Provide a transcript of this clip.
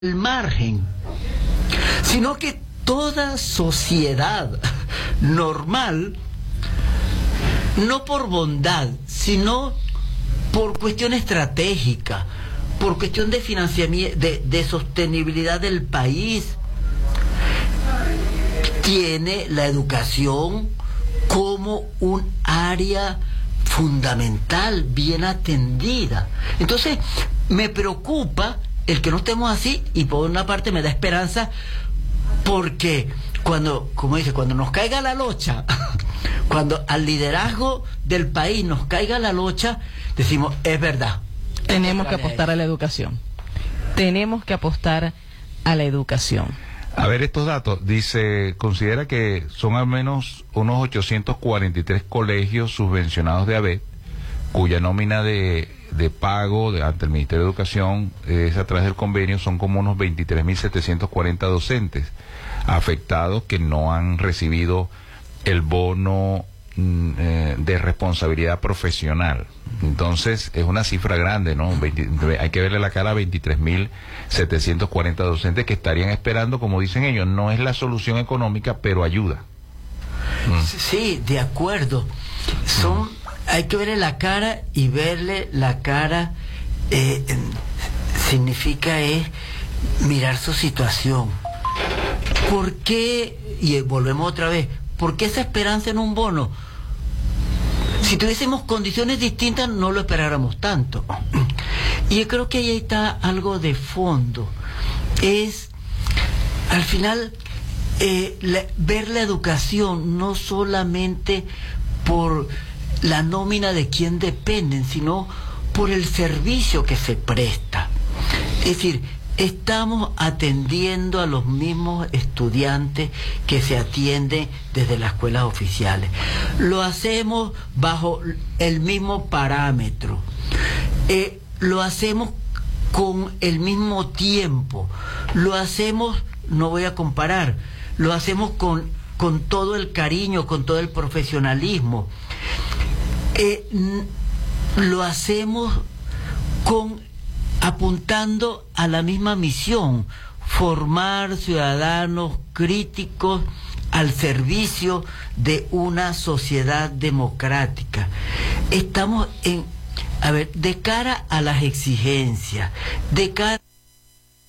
el margen, sino que toda sociedad normal, no por bondad, sino por cuestión estratégica, por cuestión de financiamiento, de sostenibilidad del país, tiene la educación como un área fundamental, bien atendida. Entonces, me preocupa el que no estemos así, y por una parte me da esperanza, porque cuando, como dice, cuando nos caiga la locha, cuando al liderazgo del país nos caiga la locha, decimos, es verdad. Tenemos que apostar a la educación. Tenemos que apostar a la educación. A ver estos datos. Dice, considera que son al menos unos 843 colegios subvencionados de ABET, cuya nómina de pago ante el Ministerio de Educación es a través del convenio, son como unos 23.740 docentes afectados que no han recibido el bono de responsabilidad profesional. Entonces es una cifra grande, ¿no? Hay que verle la cara a 23.740 docentes que estarían esperando, como dicen ellos, no es la solución económica, pero ayuda. Sí, de acuerdo. Hay que verle la cara, y verle la cara significa mirar su situación. ¿Por qué? Y volvemos otra vez. ¿Por qué esa esperanza en un bono? Si tuviésemos condiciones distintas, no lo esperáramos tanto. Y yo creo que ahí está algo de fondo. Es, al final, ver la educación no solamente por la nómina de quien dependen, sino por el servicio que se presta. Es decir, estamos atendiendo a los mismos estudiantes que se atienden desde las escuelas oficiales. Lo hacemos bajo el mismo parámetro. Lo hacemos con el mismo tiempo. Lo hacemos, no voy a comparar, lo hacemos con todo el cariño, con todo el profesionalismo. Lo hacemos apuntando a la misma misión: formar ciudadanos críticos al servicio de una sociedad democrática. Estamos de cara a las exigencias, de cara